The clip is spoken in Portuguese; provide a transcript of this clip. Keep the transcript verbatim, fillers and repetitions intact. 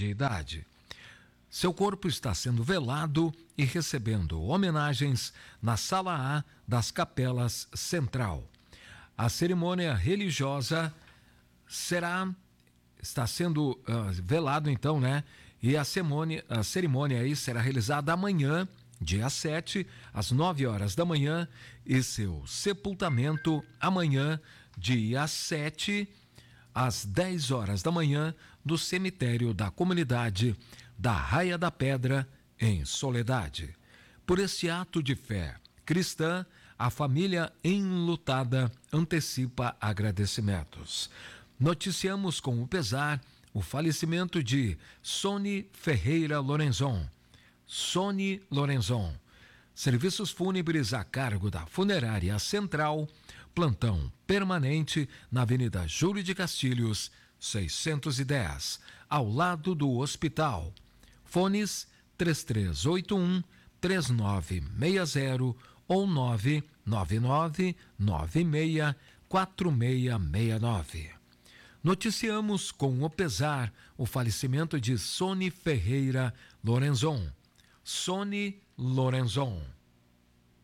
de idade. Seu corpo está sendo velado e recebendo homenagens na Sala A das Capelas Central. A cerimônia religiosa será, está sendo uh, velado então, né? E a cerimônia, a cerimônia aí será realizada amanhã, dia sete, às nove horas da manhã, e seu sepultamento amanhã, dia sete, às dez horas da manhã, no cemitério da comunidade da Raia da Pedra, em Soledade. Por este ato de fé cristã, a família enlutada antecipa agradecimentos. Noticiamos com o pesar o falecimento de Sônia Ferreira Lorenzon. Sônia Lorenzon. Serviços fúnebres a cargo da Funerária Central, plantão permanente na Avenida Júlio de Castilhos, seiscentos e dez, ao lado do hospital. Fones três três oito um, três nove seis zero ou nove nove nove, nove seis quatro seis seis nove. Noticiamos com o pesar o falecimento de Sônia Ferreira Lorenzon. Sônia Lorenzon.